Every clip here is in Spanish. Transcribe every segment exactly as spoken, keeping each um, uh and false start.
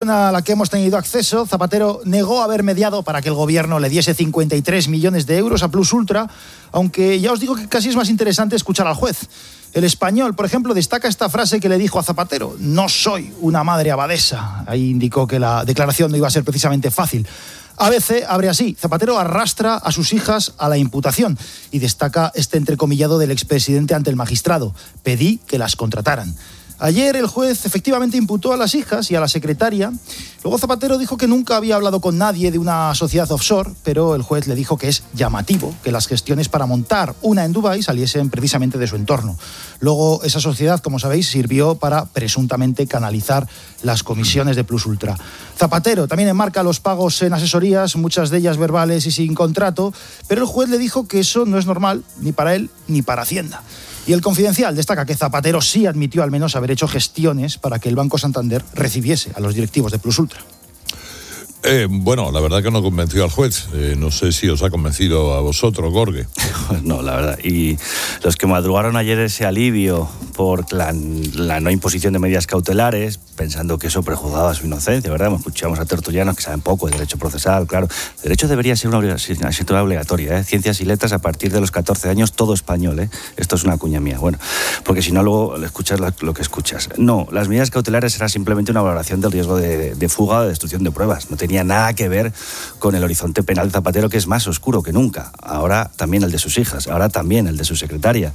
a la que hemos tenido acceso, Zapatero negó haber mediado para que el gobierno le diese cincuenta y tres millones de euros a Plus Ultra, aunque ya os digo que casi es más interesante escuchar al juez. El Español, por ejemplo, destaca esta frase que le dijo a Zapatero: no soy una madre abadesa. Ahí indicó que la declaración no iba a ser precisamente fácil. A B C abre así: Zapatero arrastra a sus hijas a la imputación, y destaca este entrecomillado del expresidente ante el magistrado: pedí que las contrataran. Ayer el juez efectivamente imputó a las hijas y a la secretaria. Luego Zapatero dijo que nunca había hablado con nadie de una sociedad offshore, pero el juez le dijo que es llamativo que las gestiones para montar una en Dubái saliesen precisamente de su entorno. Luego esa sociedad, como sabéis, sirvió para presuntamente canalizar las comisiones de Plus Ultra. Zapatero también enmarca los pagos en asesorías, muchas de ellas verbales y sin contrato, pero el juez le dijo que eso no es normal ni para él ni para Hacienda. Y el Confidencial destaca que Zapatero sí admitió al menos haber hecho gestiones para que el Banco Santander recibiese a los directivos de Plus Ultra. Eh, bueno, la verdad que no convenció al juez. Eh, no sé si os ha convencido a vosotros, Gorge. No, la verdad. Y los que madrugaron ayer ese alivio por la, la no imposición de medidas cautelares, pensando que eso prejuzgaba su inocencia, ¿verdad? Escuchamos a tertulianos que saben poco de derecho procesal, claro. El derecho debería ser una asignatura obligatoria, ¿eh? Ciencias y letras a partir de los catorce años, todo español, ¿eh? Esto es una cuña mía. Bueno, porque si no, luego escuchas lo que escuchas. No, las medidas cautelares era simplemente una valoración del riesgo de, de fuga o de destrucción de pruebas. No tenía nada que ver con el horizonte penal de Zapatero, que es más oscuro que nunca. Ahora también el de sus hijas, ahora también el de su secretaria.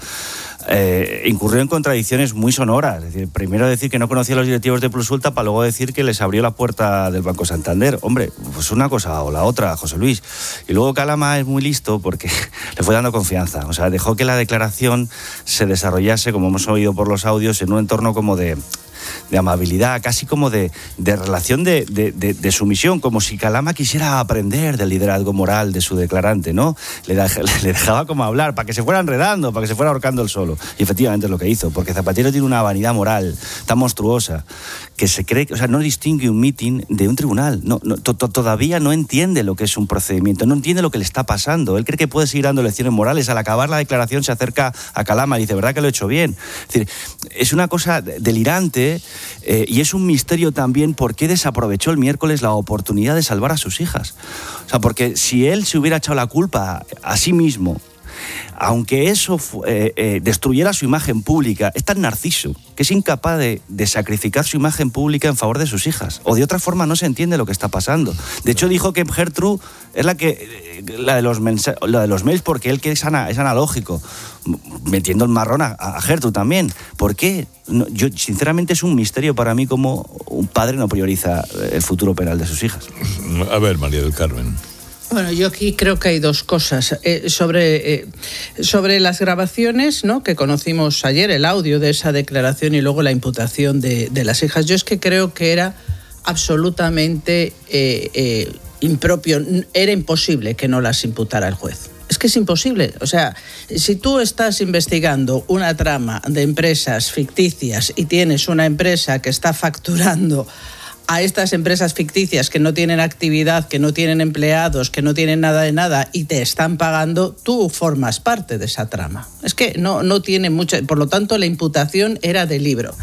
Eh, incurrió en contradicciones muy sonoras. Es decir, primero decir que no conocía a los directivos de Plus Ultra para luego decir que les abrió la puerta del Banco Santander. Hombre, pues una cosa o la otra, José Luis. Y luego Calama es muy listo porque le fue dando confianza. O sea, dejó que la declaración se desarrollase, como hemos oído por los audios, en un entorno como de... de amabilidad, casi como de, de relación de, de, de, de sumisión, como si Calama quisiera aprender del liderazgo moral de su declarante, ¿no? Le, da, le dejaba como hablar, para que se fuera enredando, para que se fuera ahorcando él solo. Y efectivamente es lo que hizo, porque Zapatero tiene una vanidad moral tan monstruosa que se cree, o sea, no distingue un mitin de un tribunal. No, no, to, to, todavía no entiende lo que es un procedimiento, no entiende lo que le está pasando. Él cree que puede seguir dando lecciones morales. Al acabar la declaración se acerca a Calama y dice: ¿verdad que lo he hecho bien? Es decir, es una cosa delirante. Eh, y es un misterio también por qué desaprovechó el miércoles la oportunidad de salvar a sus hijas. O sea, porque si él se hubiera echado la culpa a sí mismo, aunque eso eh, eh, destruyera su imagen pública, es tan narciso que es incapaz de, de sacrificar su imagen pública en favor de sus hijas. O de otra forma no se entiende lo que está pasando. De hecho, dijo que Gertrude es la que la de los, mensa- la de los mails, porque él que es, ana- es analógico, metiendo el marrón a, a Gertrude también. ¿Por qué? No, yo, sinceramente, es un misterio para mí cómo un padre no prioriza el futuro penal de sus hijas. A ver, María del Carmen. Bueno, yo aquí creo que hay dos cosas. Eh, sobre, eh, sobre las grabaciones, ¿no?, que conocimos ayer, el audio de esa declaración y luego la imputación de, de las hijas. Yo es que creo que era absolutamente eh, eh, impropio, era imposible que no las imputara el juez. Es que es imposible. O sea, si tú estás investigando una trama de empresas ficticias y tienes una empresa que está facturando a estas empresas ficticias que no tienen actividad, que no tienen empleados, que no tienen nada de nada y te están pagando, tú formas parte de esa trama. Es que no, no tiene mucho... Por lo tanto, la imputación era de libro.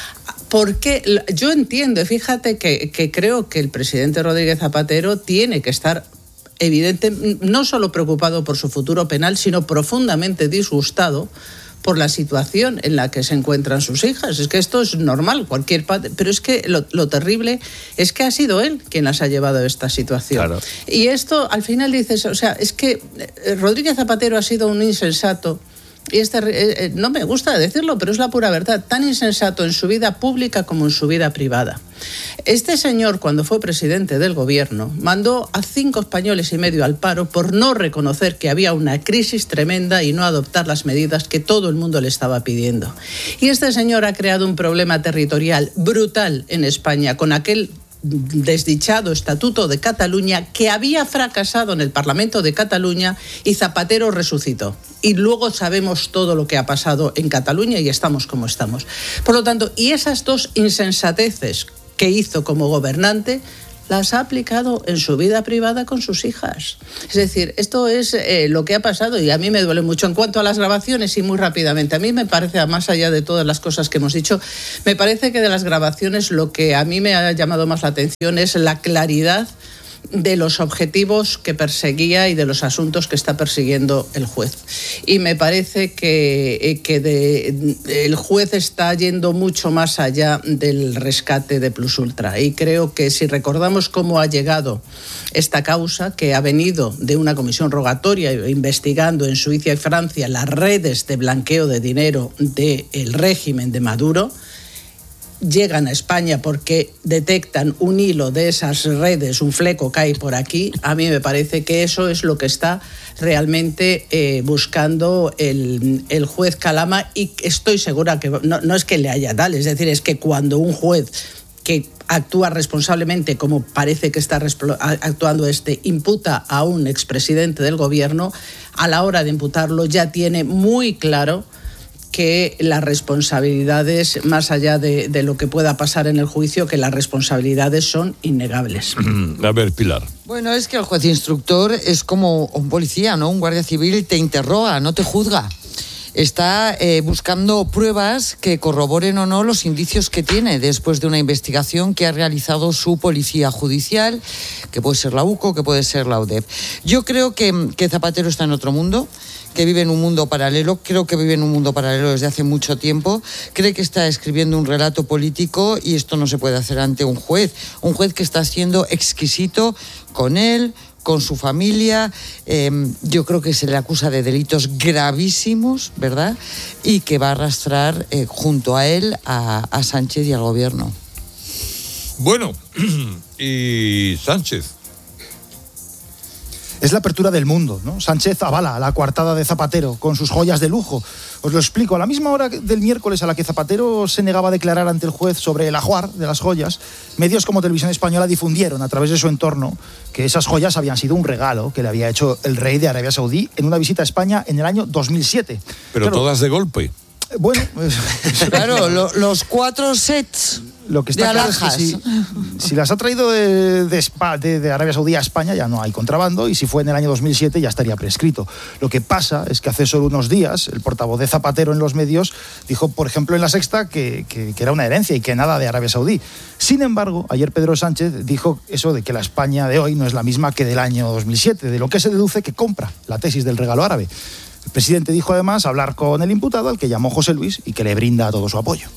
Porque yo entiendo, fíjate que, que creo que el presidente Rodríguez Zapatero tiene que estar evidente, no solo preocupado por su futuro penal, sino profundamente disgustado por la situación en la que se encuentran sus hijas. Es que esto es normal, cualquier padre, pero es que lo, lo terrible es que ha sido él quien las ha llevado a esta situación. Claro. Y esto, al final dices, o sea, es que Rodríguez Zapatero ha sido un insensato, y este, eh, no me gusta decirlo, pero es la pura verdad, tan insensato en su vida pública como en su vida privada. Este señor, cuando fue presidente del gobierno, mandó a cinco españoles y medio al paro por no reconocer que había una crisis tremenda y no adoptar las medidas que todo el mundo le estaba pidiendo. Y este señor ha creado un problema territorial brutal en España con aquel desdichado Estatuto de Cataluña que había fracasado en el Parlamento de Cataluña y Zapatero resucitó. Y luego sabemos todo lo que ha pasado en Cataluña y estamos como estamos. Por lo tanto, y esas dos insensateces que hizo como gobernante las ha aplicado en su vida privada con sus hijas. Es decir, esto es eh, lo que ha pasado y a mí me duele mucho. En cuanto a las grabaciones, y muy rápidamente, a mí me parece, más allá de todas las cosas que hemos dicho, me parece que de las grabaciones lo que a mí me ha llamado más la atención es la claridad de los objetivos que perseguía y de los asuntos que está persiguiendo el juez. Y me parece que, que de, el juez está yendo mucho más allá del rescate de Plus Ultra. Y creo que si recordamos cómo ha llegado esta causa, que ha venido de una comisión rogatoria investigando en Suiza y Francia las redes de blanqueo de dinero del régimen de Maduro, llegan a España porque detectan un hilo de esas redes, un fleco cae por aquí. A mí me parece que eso es lo que está realmente eh, buscando el, el juez Calama, y estoy segura que no, no es que le haya tal, es decir, es que cuando un juez que actúa responsablemente, como parece que está actuando este, imputa a un expresidente del gobierno, a la hora de imputarlo ya tiene muy claro que las responsabilidades, más allá de, de lo que pueda pasar en el juicio, que las responsabilidades son innegables. A ver, Pilar. Bueno, es que el juez instructor es como un policía, ¿no? Un guardia civil te interroga, no te juzga. Está eh, buscando pruebas que corroboren o no los indicios que tiene después de una investigación que ha realizado su policía judicial, que puede ser la U C O, que puede ser la U D E P. Yo creo que, que Zapatero está en otro mundo, que vive en un mundo paralelo, creo que vive en un mundo paralelo desde hace mucho tiempo, cree que está escribiendo un relato político y esto no se puede hacer ante un juez, un juez que está siendo exquisito con él, con su familia. eh, yo creo que se le acusa de delitos gravísimos, ¿verdad? Y que va a arrastrar eh, junto a él a, a Sánchez y al gobierno. Bueno, y Sánchez. Es la apertura del mundo, ¿no? Sánchez avala la coartada de Zapatero con sus joyas de lujo. Os lo explico. A la misma hora del miércoles a la que Zapatero se negaba a declarar ante el juez sobre el ajuar de las joyas, medios como Televisión Española difundieron a través de su entorno que esas joyas habían sido un regalo que le había hecho el rey de Arabia Saudí en una visita a España en el año dos mil siete. Pero claro, todas de golpe. Bueno, claro, lo, los cuatro sets lo que está de claro alhajas. Es que si, si las ha traído de, de, Spa, de, de Arabia Saudí a España ya no hay contrabando, y si fue en el año dos mil siete ya estaría prescrito. Lo que pasa es que hace solo unos días el portavoz de Zapatero en los medios dijo, por ejemplo, en La Sexta que, que, que era una herencia y que nada de Arabia Saudí. Sin embargo, ayer Pedro Sánchez dijo eso de que la España de hoy no es la misma que del año dos mil siete, de lo que se deduce que compra la tesis del regalo árabe. El presidente dijo además hablar con el imputado, al que llamó José Luis, y que le brinda todo su apoyo.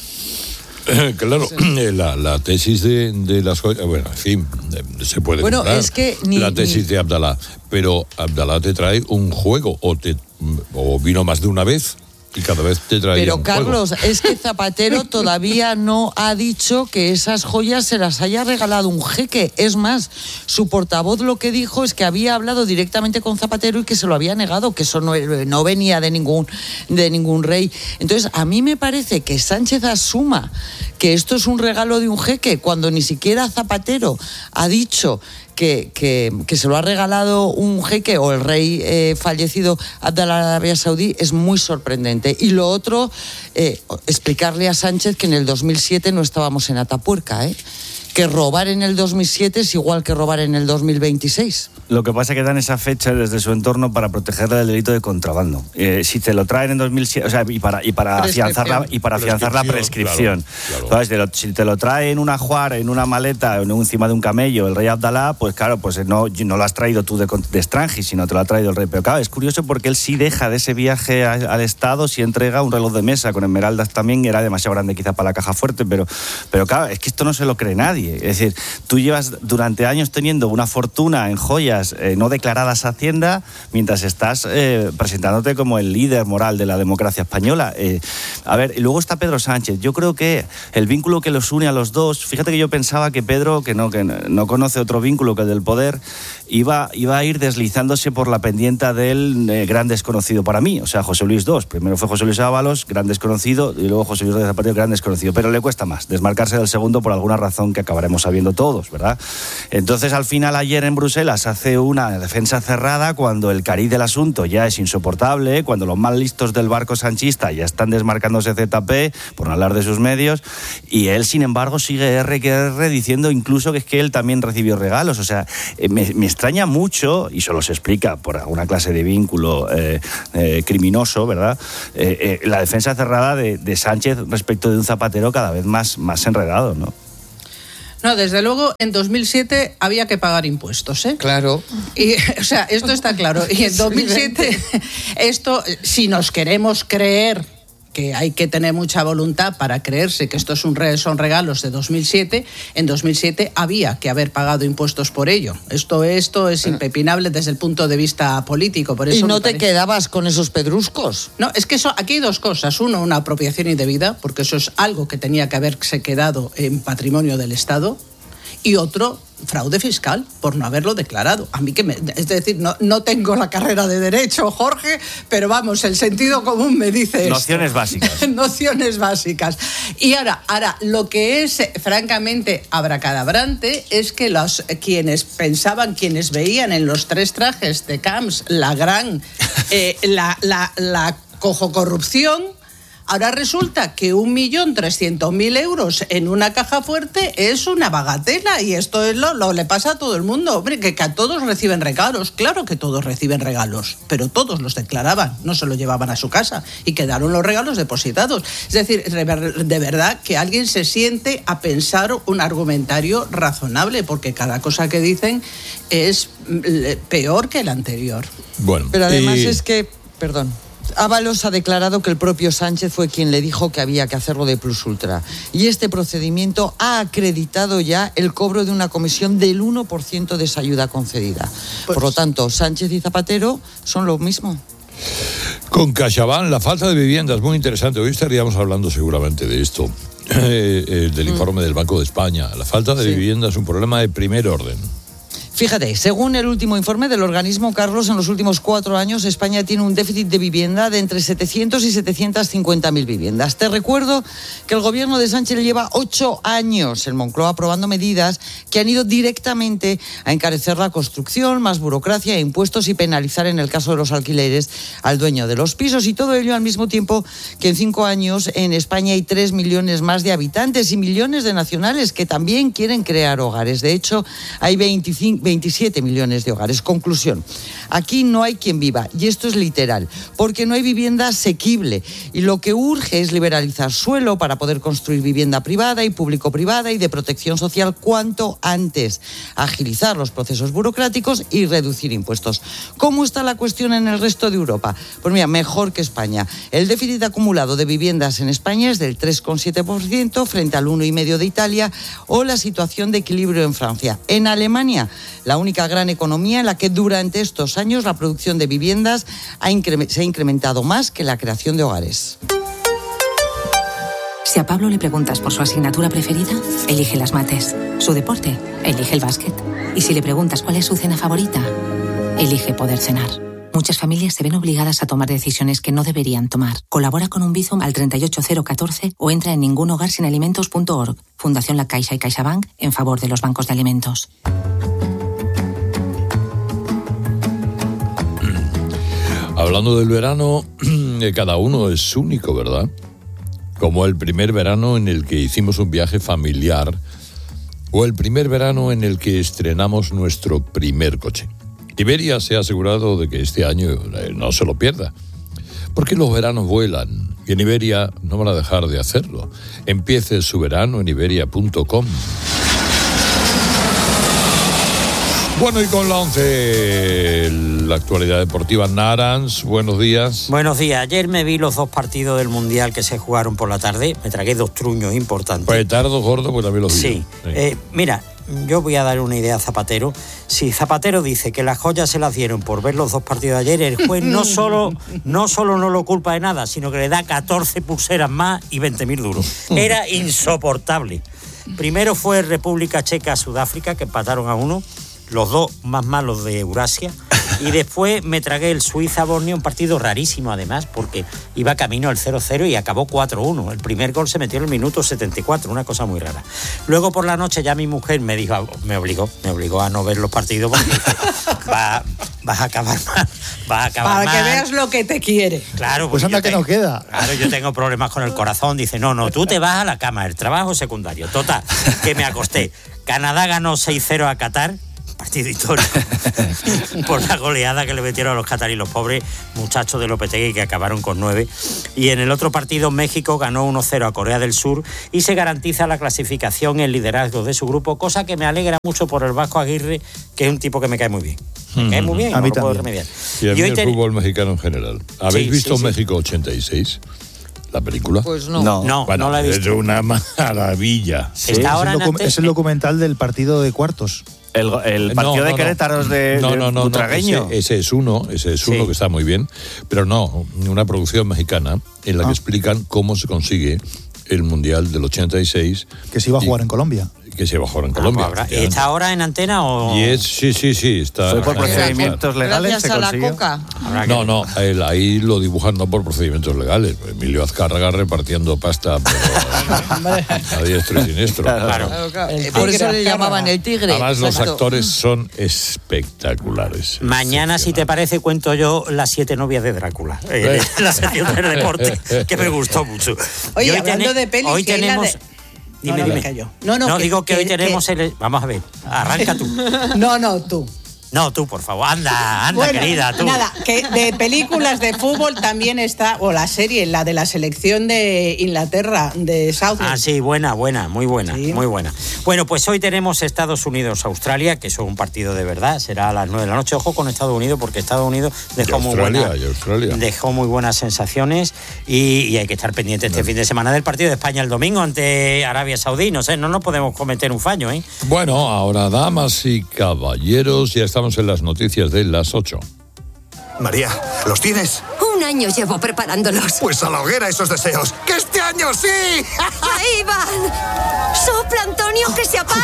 Eh, claro, la, la tesis de, de las joyas, bueno, en fin, se puede bueno, comprar es que ni, la tesis ni... de Abdalá, pero Abdalá te trae un juego, o, te, o vino más de una vez, y cada vez te traía Pero un Carlos, juego. es que Zapatero todavía no ha dicho que esas joyas se las haya regalado un jeque. Es más, su portavoz lo que dijo es que había hablado directamente con Zapatero y que se lo había negado, que eso no, no venía de ningún, de ningún rey. Entonces, a mí me parece que Sánchez asuma que esto es un regalo de un jeque cuando ni siquiera Zapatero ha dicho Que, que, que se lo ha regalado un jeque o el rey eh, fallecido Abdalá de Arabia Saudí, es muy sorprendente. Y lo otro, eh, explicarle a Sánchez que en el dos mil siete no estábamos en Atapuerca, ¿eh? que robar en el dos mil siete es igual que robar en el dos mil veintiséis. Lo que pasa es que dan esa fecha desde su entorno para protegerle del delito de contrabando. Eh, si te lo traen en dos mil siete, o sea, y para, y para afianzar la, y para afianzar la prescripción. Claro, claro. Te lo, si te lo trae en un ajuar, en una maleta, en encima de un camello, el rey Abdalá, pues claro, pues no, no lo has traído tú de, de Strange, sino te lo ha traído el rey. Pero claro, es curioso porque él sí deja de ese viaje a, al Estado, sí entrega un reloj de mesa con esmeraldas también, era demasiado grande quizá para la caja fuerte, pero, pero claro, es que esto no se lo cree nadie. Es decir, tú llevas durante años teniendo una fortuna en joyas eh, no declaradas a Hacienda, mientras estás eh, presentándote como el líder moral de la democracia española. Eh, a ver, y luego está Pedro Sánchez. Yo creo que el vínculo que los une a los dos, fíjate que yo pensaba que Pedro, que no, que no conoce otro vínculo que el del poder, iba, iba a ir deslizándose por la pendiente del eh, gran desconocido para mí, o sea, José Luis segundo. Primero fue José Luis Ábalos, gran desconocido, y luego José Luis de Zapatero, gran desconocido. Pero le cuesta más desmarcarse del segundo por alguna razón que acabaremos sabiendo todos, ¿verdad? Entonces, al final, ayer en Bruselas hace hace una defensa cerrada cuando el cariz del asunto ya es insoportable, cuando los más listos del barco sanchista ya están desmarcándose Z P, por no hablar de sus medios, y él, sin embargo, sigue R que R diciendo incluso que es que él también recibió regalos. O sea, me, me extraña mucho, y solo se explica por alguna clase de vínculo eh, eh, criminoso, ¿verdad? Eh, eh, la defensa cerrada de, de Sánchez respecto de un Zapatero cada vez más, más enredado, ¿no? No, desde luego, en dos mil siete había que pagar impuestos, ¿eh? Claro. Y, o sea, esto está claro. Y en dos mil siete, esto, si nos queremos creer que hay que tener mucha voluntad para creerse que estos son regalos de dos mil siete, en dos mil siete había que haber pagado impuestos por ello. Esto, esto es impepinable desde el punto de vista político. Por eso ¿Y no te parece... quedabas con esos pedruscos? No, es que eso, aquí hay dos cosas. Uno, una apropiación indebida, porque eso es algo que tenía que haberse quedado en patrimonio del Estado. Y otro, fraude fiscal, por no haberlo declarado. A mí que me, es decir, no, no tengo la carrera de Derecho, Jorge, pero vamos, el sentido común me dice esto. Nociones básicas. Nociones básicas. Y ahora, ahora, lo que es francamente abracadabrante es que los quienes pensaban, quienes veían en los tres trajes de Camps la gran, eh, la, la, la cojo corrupción. Ahora resulta que un millón trescientos mil euros en una caja fuerte es una bagatela, y esto es lo, lo le pasa a todo el mundo. Hombre, que, que a todos reciben regalos. Claro que todos reciben regalos, pero todos los declaraban, no se los llevaban a su casa y quedaron los regalos depositados. Es decir, de verdad que alguien se siente a pensar un argumentario razonable, porque cada cosa que dicen es peor que el anterior. Bueno, pero además y... es que, perdón, Ábalos ha declarado que el propio Sánchez fue quien le dijo que había que hacerlo de Plus Ultra. Y este procedimiento ha acreditado ya el cobro de una comisión del uno por ciento de esa ayuda concedida. Pues... Por lo tanto, Sánchez y Zapatero son lo mismo. Con CaixaBank, la falta de vivienda es muy interesante. Hoy estaríamos hablando seguramente de esto, eh, eh, del informe mm. del Banco de España. La falta de sí. vivienda es un problema de primer orden. Fíjate, según el último informe del organismo, Carlos, en los últimos cuatro años España tiene un déficit de vivienda de entre setecientos y setecientos cincuenta mil viviendas. Te recuerdo que el gobierno de Sánchez lleva ocho años en Moncloa aprobando medidas que han ido directamente a encarecer la construcción, más burocracia e impuestos, y penalizar, en el caso de los alquileres, al dueño de los pisos. Y todo ello al mismo tiempo que en cinco años en España hay tres millones más de habitantes y millones de nacionales que también quieren crear hogares. De hecho, hay veinticinco veintisiete millones de hogares. Conclusión, aquí no hay quien viva, y esto es literal, porque no hay vivienda asequible, y lo que urge es liberalizar suelo para poder construir vivienda privada y público-privada y de protección social cuanto antes, agilizar los procesos burocráticos y reducir impuestos. ¿Cómo está la cuestión en el resto de Europa? Pues mira, mejor que España. El déficit acumulado de viviendas en España es del tres coma siete por ciento frente al uno coma cinco por ciento de Italia, o la situación de equilibrio en Francia. En Alemania, la única gran economía en la que durante estos años la producción de viviendas ha incre- se ha incrementado más que la creación de hogares. Si a Pablo le preguntas por su asignatura preferida, elige las mates. Su deporte, elige el básquet. Y si le preguntas cuál es su cena favorita, elige poder cenar. Muchas familias se ven obligadas a tomar decisiones que no deberían tomar. Colabora con un Bizum al treinta y ocho cero catorce o entra en ningunhogarsinalimentos punto org. Fundación La Caixa y CaixaBank en favor de los bancos de alimentos. Hablando del verano, cada uno es único, ¿verdad? Como el primer verano en el que hicimos un viaje familiar, o el primer verano en el que estrenamos nuestro primer coche. Iberia se ha asegurado de que este año no se lo pierda, porque los veranos vuelan y en Iberia no van a dejar de hacerlo. Empiece su verano en iberia punto com. Bueno, y con la once, la actualidad deportiva. Narans, buenos días. Buenos días. Ayer me vi los dos partidos del Mundial que se jugaron por la tarde. Me tragué dos truños importantes. Petardo gordo, pues también los vi. Sí. sí. Eh, mira, yo voy a dar una idea a Zapatero. Si Zapatero dice que las joyas se las dieron por ver los dos partidos de ayer, el juez no solo no, solo no lo culpa de nada, sino que le da catorce pulseras más y veinte mil duros. Era insoportable. Primero fue República Checa-Sudáfrica, que empataron a uno. Los dos más malos de Eurasia. Y después me tragué el Suiza-Bosnia, un partido rarísimo además, porque iba camino al cero cero y acabó cuatro uno. El primer gol se metió en el minuto setenta y cuatro, una cosa muy rara. Luego por la noche ya mi mujer me dijo, me obligó, me obligó a no ver los partidos porque va, vas a acabar mal, vas a acabar Para mal. que veas lo que te quiere. Claro, Pues anda que no queda. Claro, yo tengo problemas con el corazón. Dice, no, no, tú te vas a la cama, el trabajo secundario. Total, que me acosté. Canadá ganó seis cero a Qatar, partido histórico, por la goleada que le metieron a los cataríes, los pobres muchachos de Lopetegui que acabaron con nueve. Y en el otro partido, México ganó uno cero a Corea del Sur y se garantiza la clasificación y el liderazgo de su grupo, cosa que me alegra mucho por el Vasco Aguirre, que es un tipo que me cae muy bien. Me cae muy bien, a no mí lo puedo también. remediar. Y a mí hoy el ten- fútbol mexicano en general. ¿Habéis Sí, visto sí, sí. México ochenta y seis? ¿La película? Pues no. No. No, Bueno, no la he es visto. una maravilla. Está Es ahora el, en docu- ante- es el documental del partido de cuartos. El, el partido No, de no, Querétaro es de, no, de no, no, no, Butragueño. ese, ese es uno, ese es uno Sí. que está muy bien, pero no, una producción mexicana en la Ah. que explican cómo se consigue el Mundial del ochenta y seis. Que se iba a y- jugar en Colombia. Que se iba a jugar en Ah, Colombia. pues habrá- ¿Y efectivamente. está ahora en antena o...? Y es, sí, sí, sí, está. Fue por está- procedimientos legales, Gracias se a la consiguió. coca. Habrá que- No, no, el- ahí lo dibujan no por procedimientos legales. Emilio Azcárraga repartiendo pasta pero a diestro y siniestro. Claro. Claro, claro. El Eh, Por tigre eso le Azcárraga. llamaban el tigre. Además, los Exacto. actores son espectaculares. Mañana, si te parece, cuento yo las siete novias de Drácula. Eh, la sección del deporte, que me gustó mucho. Oye, Y hoy hablando tene- de pelis, hoy que es la tenemos... de- Dime, no, no, dime. me callo. No, no, que- digo que, que- hoy tenemos que- el... Vamos a ver, arranca tú. No, no, tú. No, tú, por favor. Anda, anda, Bueno, querida, tú. nada, que de películas de fútbol también está, o la serie, la de la selección de Inglaterra, de Southend. Ah, sí, buena, buena, muy buena, Sí. muy buena. Bueno, pues hoy tenemos Estados Unidos-Australia, que es un partido de verdad, será a las nueve de la noche. Ojo con Estados Unidos, porque Estados Unidos dejó, Y muy, Australia, buena- y Australia. dejó muy buenas sensaciones y, y hay que estar pendiente este fin de semana del partido de España el domingo ante Arabia Saudí. No sé, no nos podemos cometer un fallo, ¿eh? Bueno, ahora, damas y caballeros, ya estamos en las noticias de las ocho. María, ¿los tienes? Un año llevo preparándolos. Pues a la hoguera esos deseos. ¡Que este año sí! ¡Ahí van! ¡Sopla, Antonio, que se apaga!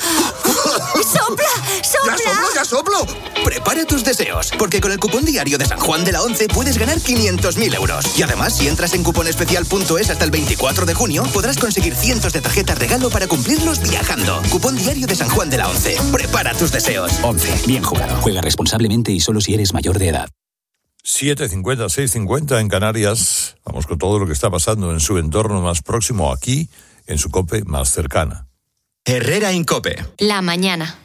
¡Sopla, ¡Ya sopla! soplo, ya soplo! Prepara tus deseos, porque con el cupón diario de San Juan de la Once puedes ganar quinientos mil euros. Y además, si entras en cuponespecial punto es hasta el veinticuatro de junio, podrás conseguir cientos de tarjetas regalo para cumplirlos viajando. Cupón diario de San Juan de la Once. Prepara tus deseos. once. Bien jugado. Juega responsablemente y solo si eres mayor de edad. siete cincuenta, seis cincuenta en Canarias. Vamos con todo lo que está pasando en su entorno más próximo, aquí, en su COPE más cercana. Herrera Incope. La mañana.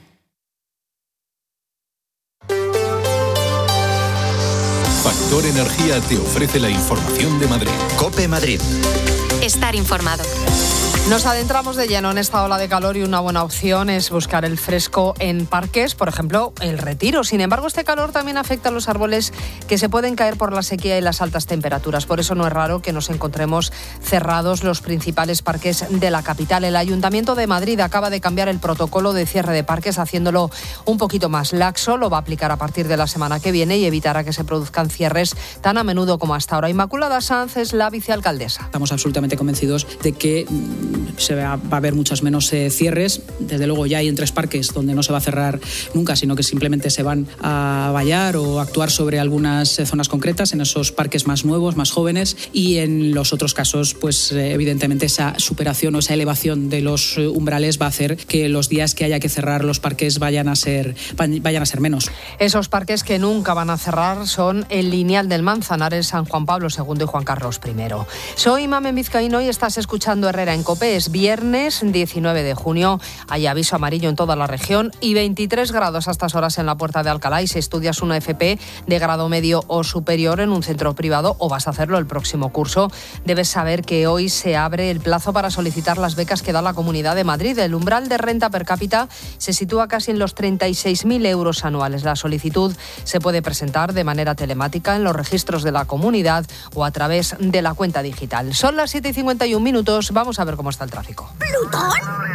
Factor Energía te ofrece la información de Madrid. Cope Madrid. Estar informado. Nos adentramos de lleno en esta ola de calor y una buena opción es buscar el fresco en parques, por ejemplo, el Retiro. Sin embargo, este calor también afecta a los árboles que se pueden caer por la sequía y las altas temperaturas. Por eso no es raro que nos encontremos cerrados los principales parques de la capital. El Ayuntamiento de Madrid acaba de cambiar el protocolo de cierre de parques, haciéndolo un poquito más laxo. Lo va a aplicar a partir de la semana que viene y evitará que se produzcan cierres tan a menudo como hasta ahora. Inmaculada Sanz es la vicealcaldesa. Estamos absolutamente convencidos de que se va, va a haber muchos menos eh, cierres. Desde luego ya hay en tres parques donde no se va a cerrar nunca, sino que simplemente se van a vallar o actuar sobre algunas eh, zonas concretas, en esos parques más nuevos, más jóvenes, y en los otros casos, pues eh, evidentemente esa superación o esa elevación de los eh, umbrales va a hacer que los días que haya que cerrar los parques vayan a ser, vayan a ser menos. Esos parques que nunca van a cerrar son el Lineal del Manzanares, San Juan Pablo segundo y Juan Carlos primero. Soy Mamen Vizcaíno y estás escuchando Herrera en COPE. Es viernes diecinueve de junio. Hay aviso amarillo en toda la región y veintitrés grados a estas horas en la Puerta de Alcalá. Y si estudias una F P de grado medio o superior en un centro privado o vas a hacerlo el próximo curso, debes saber que hoy se abre el plazo para solicitar las becas que da la Comunidad de Madrid. El umbral de renta per cápita se sitúa casi en los treinta y seis mil euros anuales. La solicitud se puede presentar de manera telemática en los registros de la comunidad o a través de la cuenta digital. Son las siete y cincuenta y un minutos. Vamos a ver cómo está el tráfico. ¿Plutón?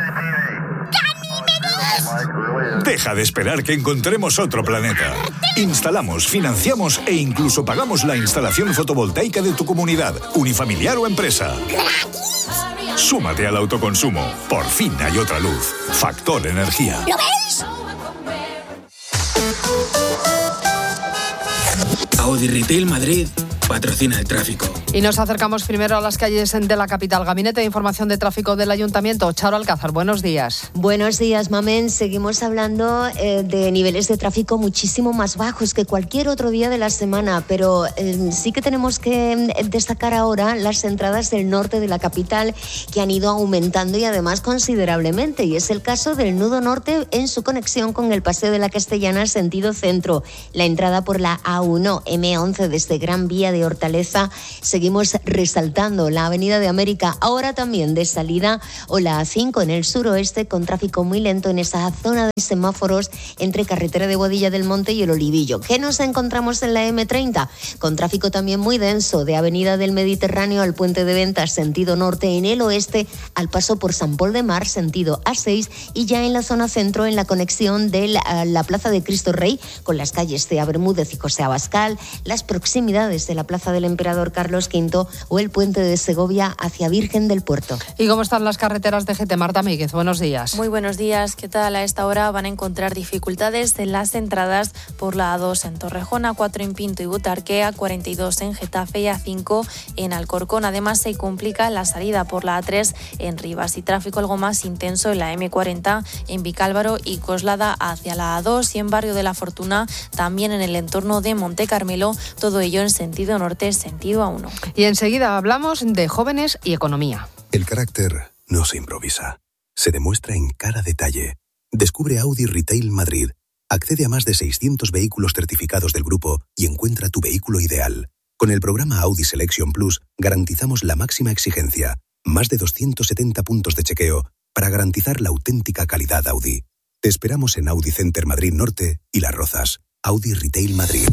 Deja de esperar que encontremos otro planeta. Instalamos, financiamos e incluso pagamos la instalación fotovoltaica de tu comunidad, unifamiliar o empresa. Súmate al autoconsumo. Por fin hay otra luz. Factor Energía. ¿Lo ves? Audi Retail Madrid patrocina el tráfico. Y nos acercamos primero a las calles de la capital. Gabinete de Información de Tráfico del Ayuntamiento. Charo Alcázar, buenos días. Buenos días, Mamen. Seguimos hablando eh, de niveles de tráfico muchísimo más bajos que cualquier otro día de la semana, pero eh, sí que tenemos que destacar ahora las entradas del norte de la capital, que han ido aumentando y además considerablemente. Y es el caso del nudo norte en su conexión con el Paseo de la Castellana sentido centro. La entrada por la A uno, eme once desde Gran Vía de Hortaleza. Seguimos resaltando la Avenida de América, ahora también de salida, o la A cinco en el suroeste, con tráfico muy lento en esa zona de semáforos entre carretera de Boadilla del Monte y el Olivillo. ¿Qué nos encontramos en la eme treinta? Con tráfico también muy denso de Avenida del Mediterráneo al Puente de Ventas sentido norte en el oeste, al paso por San Pol de Mar sentido A seis, y ya en la zona centro en la conexión de la, la Plaza de Cristo Rey con las calles Cea Bermúdez y José Abascal, las proximidades de la Plaza del Emperador Carlos quinto o el puente de Segovia hacia Virgen del Puerto. ¿Y cómo están las carreteras de G T? Marta Míguez, buenos días. Muy buenos días. ¿Qué tal? A esta hora van a encontrar dificultades en las entradas por la A dos en Torrejón, A cuatro en Pinto y Butarque, A cuarenta y dos en Getafe y A cinco en Alcorcón. Además, se complica la salida por la A tres en Rivas y tráfico algo más intenso en la eme cuarenta en Vicálvaro y Coslada hacia la A dos y en Barrio de la Fortuna, también en el entorno de Monte Carmelo, todo ello en sentido norte, sentido A uno. Y enseguida hablamos de jóvenes y economía. El carácter no se improvisa, se demuestra en cada detalle. Descubre Audi Retail Madrid. Accede a más de seiscientos vehículos certificados del grupo y encuentra tu vehículo ideal. Con el programa Audi Selection Plus garantizamos la máxima exigencia, más de doscientos setenta puntos de chequeo para garantizar la auténtica calidad Audi. Te esperamos en Audi Center Madrid Norte y Las Rozas. Audi Retail Madrid.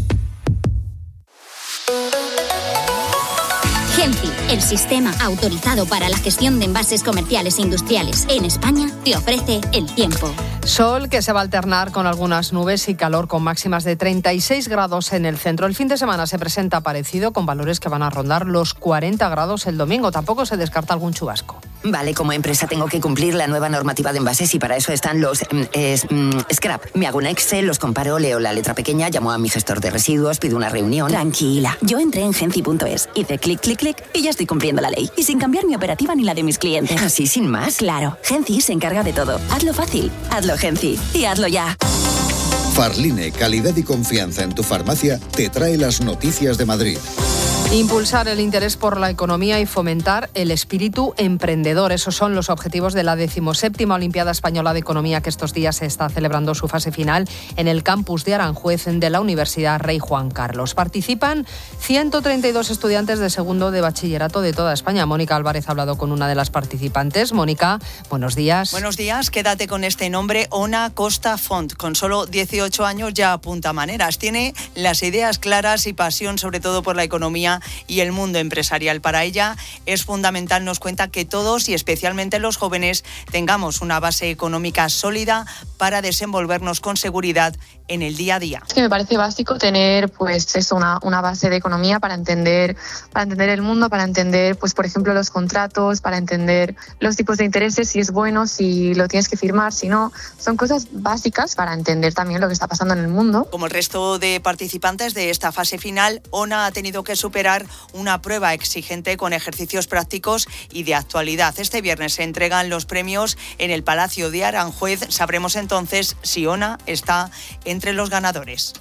Genci, el sistema autorizado para la gestión de envases comerciales e industriales en España, te ofrece el tiempo. Sol que se va a alternar con algunas nubes y calor con máximas de treinta y seis grados en el centro. El fin de semana se presenta parecido con valores que van a rondar los cuarenta grados el domingo. Tampoco se descarta algún chubasco. Vale, como empresa tengo que cumplir la nueva normativa de envases y para eso están los eh, scrap. Me hago un Excel, los comparo, leo la letra pequeña, llamo a mi gestor de residuos, pido una reunión. Tranquila, yo entré en genci punto es, hice clic, clic, clic y ya estoy cumpliendo la ley. Y sin cambiar mi operativa ni la de mis clientes. ¿Así sin más? Claro, Genci se encarga de todo. Hazlo fácil, hazlo Genci y hazlo ya. Farline, calidad y confianza en tu farmacia, te trae las noticias de Madrid. Impulsar el interés por la economía y fomentar el espíritu emprendedor. Esos son los objetivos de la decimoséptima Olimpiada Española de Economía, que estos días se está celebrando su fase final en el campus de Aranjuez de la Universidad Rey Juan Carlos. Participan ciento treinta y dos estudiantes de segundo de bachillerato de toda España. Mónica Álvarez ha hablado con una de las participantes. Mónica, buenos días. Buenos días, quédate con este nombre, Ona Costa Font. Con solo dieciocho años ya apunta maneras. Tiene las ideas claras y pasión sobre todo por la economía y el mundo empresarial. Para ella es fundamental, nos cuenta, que todos y especialmente los jóvenes tengamos una base económica sólida para desenvolvernos con seguridad en el día a día. Es que me parece básico tener pues eso, una, una base de economía para entender, para entender el mundo, para entender pues por ejemplo los contratos, para entender los tipos de intereses, si es bueno, si lo tienes que firmar, si no. Son cosas básicas para entender también lo que está pasando en el mundo. Como el resto de participantes de esta fase final, Ona ha tenido que superar una prueba exigente con ejercicios prácticos y de actualidad. Este viernes se entregan los premios en el Palacio de Aranjuez. Sabremos entonces si Ona está entre los ganadores.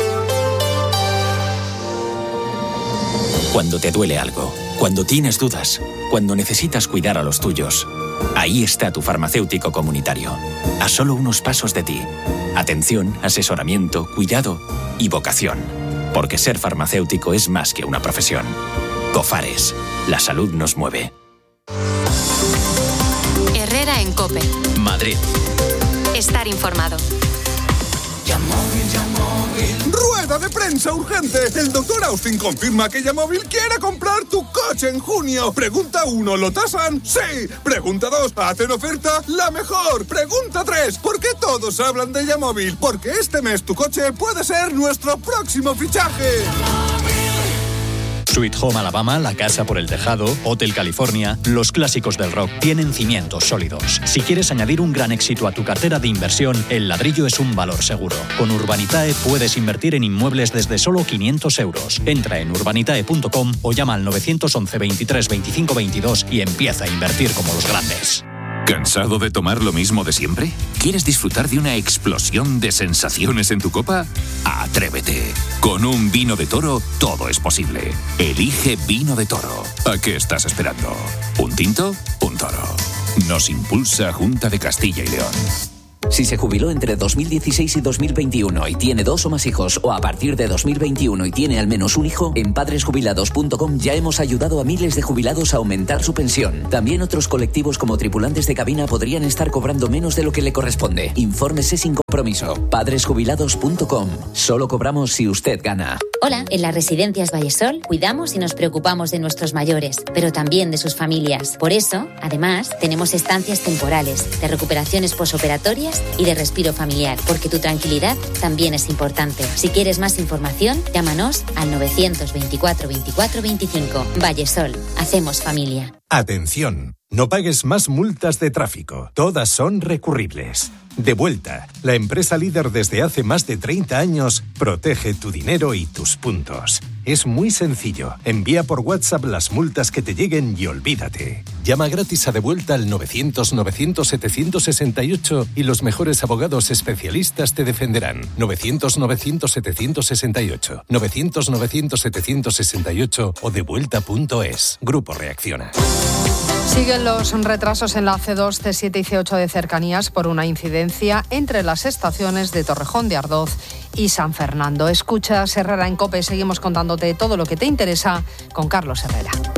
Cuando te duele algo, cuando tienes dudas, cuando necesitas cuidar a los tuyos, ahí está tu farmacéutico comunitario, a solo unos pasos de ti. Atención, asesoramiento, cuidado y vocación. Porque ser farmacéutico es más que una profesión. Cofares, la salud nos mueve. Herrera en COPE. Madrid. Estar informado. ¡Rueda de prensa urgente! El doctor Austin confirma que Yamóvil quiere comprar tu coche en junio. Pregunta uno, ¿lo tasan? ¡Sí! Pregunta dos, ¿hacen oferta? ¡La mejor! Pregunta tres, ¿por qué todos hablan de Yamóvil? Porque este mes tu coche puede ser nuestro próximo fichaje. Sweet Home Alabama, La Casa por el Tejado, Hotel California, los clásicos del rock tienen cimientos sólidos. Si quieres añadir un gran éxito a tu cartera de inversión, el ladrillo es un valor seguro. Con Urbanitae puedes invertir en inmuebles desde solo quinientos euros. Entra en urbanitae punto com o llama al nueve once veintitrés veinticinco veintidós y empieza a invertir como los grandes. ¿Cansado de tomar lo mismo de siempre? ¿Quieres disfrutar de una explosión de sensaciones en tu copa? ¡Atrévete! Con un vino de Toro todo es posible. Elige Vino de Toro. ¿A qué estás esperando? ¿Un tinto? Un toro. Nos impulsa Junta de Castilla y León. Si se jubiló entre dos mil dieciséis y dos mil veintiuno y tiene dos o más hijos, o a partir de dos mil veintiuno y tiene al menos un hijo, en padres jubilados punto com ya hemos ayudado a miles de jubilados a aumentar su pensión. También otros colectivos como tripulantes de cabina podrían estar cobrando menos de lo que le corresponde. Infórmese sin compromiso. padres jubilados punto com. Solo cobramos si usted gana. Hola, en las residencias Vallesol cuidamos y nos preocupamos de nuestros mayores, pero también de sus familias. Por eso, además, tenemos estancias temporales, de recuperaciones posoperatorias y de respiro familiar, porque tu tranquilidad también es importante. Si quieres más información, llámanos al novecientos veinticuatro veinticuatro veinticinco. Vallesol, hacemos familia. Atención, no pagues más multas de tráfico. Todas son recurribles. Devuelta, la empresa líder desde hace más de treinta años, protege tu dinero y tus puntos. Es muy sencillo. Envía por WhatsApp las multas que te lleguen y olvídate. Llama gratis a Devuelta al novecientos novecientos setecientos sesenta y ocho y los mejores abogados especialistas te defenderán. novecientos novecientos setecientos sesenta y ocho, novecientos novecientos setecientos sesenta y ocho o devuelta punto es. Grupo Reacciona. Siguen los retrasos en la C dos, C siete y C ocho de cercanías por una incidencia entre las estaciones de Torrejón de Ardoz y San Fernando. Escuchas Herrera en COPE, seguimos contándote todo lo que te interesa con Carlos Herrera.